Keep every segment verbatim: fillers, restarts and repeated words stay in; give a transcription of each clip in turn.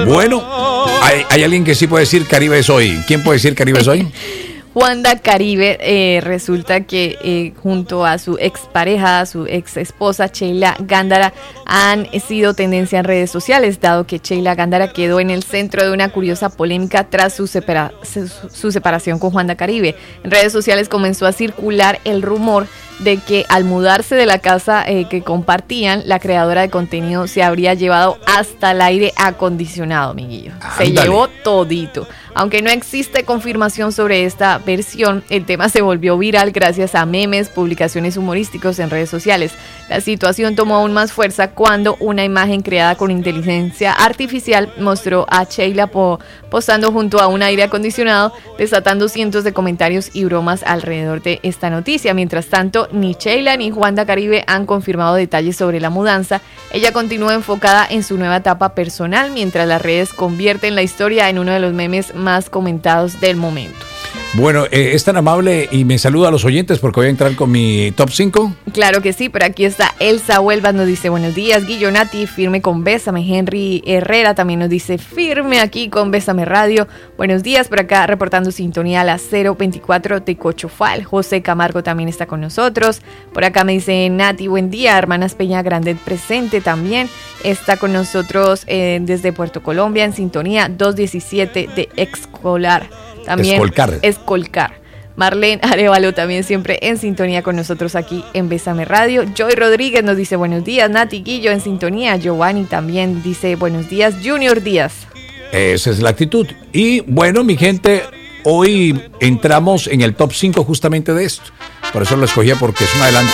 Bueno, hay, hay alguien que sí puede decir Caribe soy. ¿Quién puede decir Caribe soy? Wanda Caribe, eh, resulta que eh, junto a su expareja, su ex esposa Sheila Gándara, han sido tendencia en redes sociales, dado que Sheila Gándara quedó en el centro de una curiosa polémica tras su, separa- su, su separación con Wanda Caribe. En redes sociales comenzó a circular el rumor de que al mudarse de la casa eh, que compartían, la creadora de contenido se habría llevado hasta el aire acondicionado, amiguillo. Se llevó todito. Aunque no existe confirmación sobre esta versión, el tema se volvió viral gracias a memes, publicaciones humorísticos en redes sociales. La situación tomó aún más fuerza cuando una imagen creada con inteligencia artificial mostró a Sheila po- posando junto a un aire acondicionado, desatando cientos de comentarios y bromas alrededor de esta noticia. Mientras tanto, ni Sheila ni Wanda Caribe han confirmado detalles sobre la mudanza. Ella continúa enfocada en su nueva etapa personal, mientras las redes convierten la historia en uno de los memes más comentados del momento. Bueno, eh, es tan amable y me saluda a los oyentes porque voy a entrar con mi top cinco. Claro que sí, pero aquí está Elsa Huelva, nos dice buenos días, Guillo, Nati, firme con Bésame. Henry Herrera también nos dice firme aquí con Bésame Radio. Buenos días, por acá reportando sintonía a la cero veinticuatro de Cochofal. José Camargo también está con nosotros. Por acá me dice Nati, buen día. Hermanas Peña Grandet presente también. Está con nosotros eh, desde Puerto Colombia en sintonía dos diecisiete de Excolar. También Escolcar. Escolcar. Marlene Arevalo también siempre en sintonía con nosotros aquí en Bésame Radio. Joy Rodríguez nos dice buenos días. Nati Guillo en sintonía. Giovanni también dice buenos días. Junior Díaz. Esa es la actitud. Y bueno, mi gente, hoy entramos en el top cinco justamente de esto. Por eso lo escogía porque es un adelanto.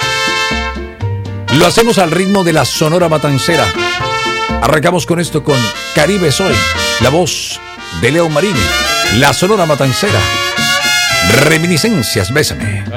Lo hacemos al ritmo de la Sonora Matancera. Arrancamos con esto con Caribe Soy, la voz de Leo Marini, la Sonora Matancera. Reminiscencias, Bésame.